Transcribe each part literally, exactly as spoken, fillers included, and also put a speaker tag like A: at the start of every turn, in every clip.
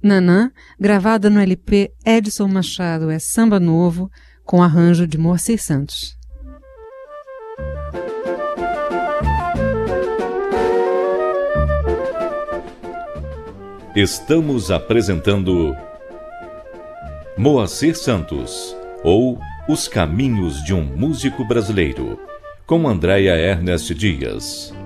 A: Nanã, gravada no L P Edson Machado é Samba Novo, com arranjo de Moacir Santos.
B: Estamos apresentando Moacir Santos, ou Os Caminhos de um Músico Brasileiro, com Andréia Ernest Dias.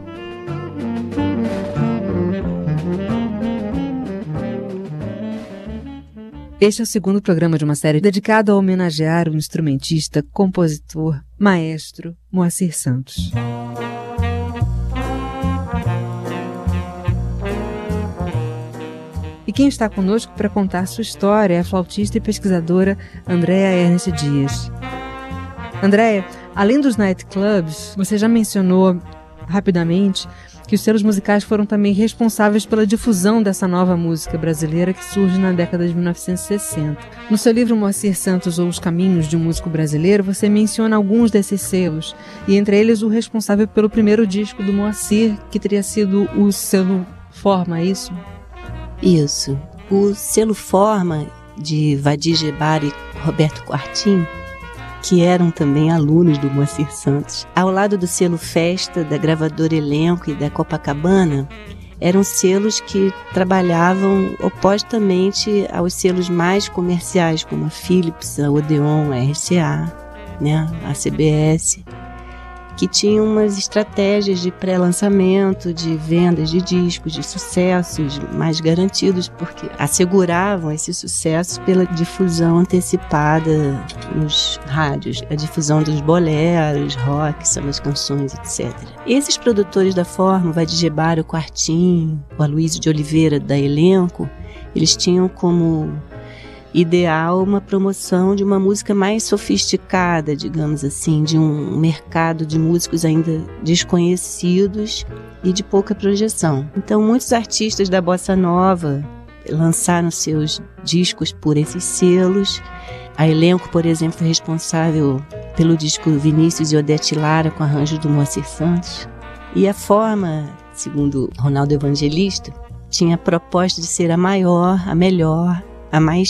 A: Este é o segundo programa de uma série dedicado a homenagear o instrumentista, compositor, maestro Moacir Santos. E quem está conosco para contar sua história é a flautista e pesquisadora Andréia Ernest Dias. Andréia, além dos nightclubs, você já mencionou rapidamente que os selos musicais foram também responsáveis pela difusão dessa nova música brasileira que surge na década de mil novecentos e sessenta. No seu livro Moacir Santos ou Os Caminhos de um Músico Brasileiro, você menciona alguns desses selos, e entre eles o responsável pelo primeiro disco do Moacir, que teria sido o selo Forma, é isso?
C: Isso. O selo Forma, de Vadi Gebara e Roberto Quartim, que eram também alunos do Moacir Santos, ao lado do selo Festa, da gravadora Elenco e da Copacabana, eram selos que trabalhavam opostamente aos selos mais comerciais, como a Philips, a Odeon, a R C A, né, a C B S, que tinham umas estratégias de pré-lançamento, de vendas de discos, de sucessos mais garantidos, porque asseguravam esse sucesso pela difusão antecipada nos rádios, a difusão dos boleros, rock, sambas canções, etcétera. Esses produtores da Forma, o Vadi Gebara, o Quartim, o Aloysio de Oliveira, da Elenco, eles tinham como ideal uma promoção de uma música mais sofisticada, digamos assim, de um mercado de músicos ainda desconhecidos e de pouca projeção. Então, muitos artistas da bossa nova lançaram seus discos por esses selos. A Elenco, por exemplo, foi responsável pelo disco Vinícius e Odete Lara, com arranjo do Moacir Santos. E a Forma, segundo Ronaldo Evangelista, tinha a proposta de ser a maior, a melhor, a mais